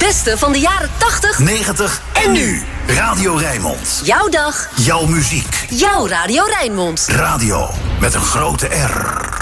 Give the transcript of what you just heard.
beste van de jaren 80, 90 en nu. Radio Rijnmond. Jouw dag. Jouw muziek. Jouw Radio Rijnmond. Radio met een grote R.